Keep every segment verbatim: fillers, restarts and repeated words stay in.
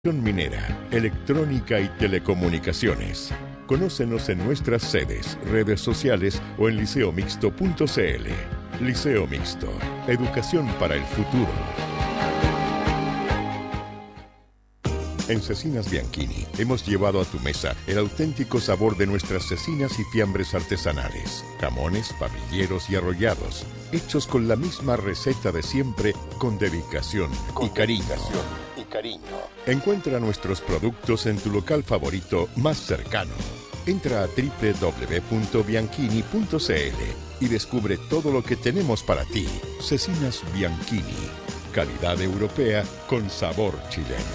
Minera, electrónica y telecomunicaciones. Conócenos en nuestras sedes, redes sociales o en liceo mixto punto c l. Liceo Mixto, educación para el futuro. En Cecinas Bianchini hemos llevado a tu mesa el auténtico sabor de nuestras cecinas y fiambres artesanales, jamones, papilleros y arrollados, hechos con la misma receta de siempre, con dedicación con y cariño. Dedicación. Cariño. Encuentra nuestros productos en tu local favorito más cercano. Entra a doble u doble u doble u punto bianchini punto c l y descubre todo lo que tenemos para ti. Cecinas Bianchini, calidad europea con sabor chileno.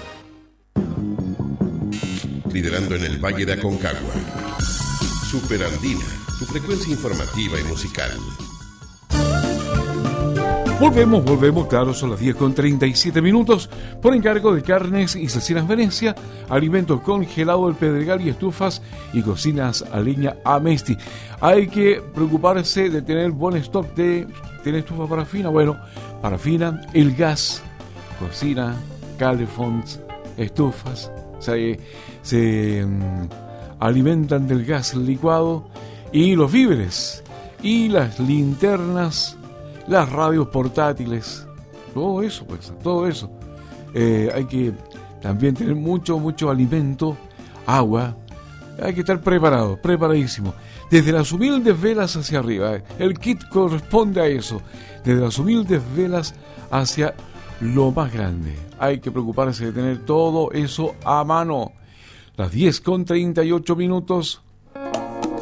Liderando en el Valle de Aconcagua. Super Andina, tu frecuencia informativa y musical. Volvemos, volvemos, claro, son las diez con treinta y siete minutos, por encargo de Carnes y Cecinas Venecia, alimentos congelados del Pedregal y estufas y cocinas a leña Amesti. Hay que preocuparse de tener buen stock de... ¿Tiene estufa parafina? Bueno, parafina, el gas, cocina, calefons, estufas, se, se um, alimentan del gas licuado y los víveres y las linternas, las radios portátiles, todo eso, pues, todo eso. Eh, hay que también tener mucho, mucho alimento, agua. Hay que estar preparado, preparadísimo. Desde las humildes velas hacia arriba, eh, el kit corresponde a eso. Desde las humildes velas hacia lo más grande. Hay que preocuparse de tener todo eso a mano. Las diez con treinta y ocho minutos.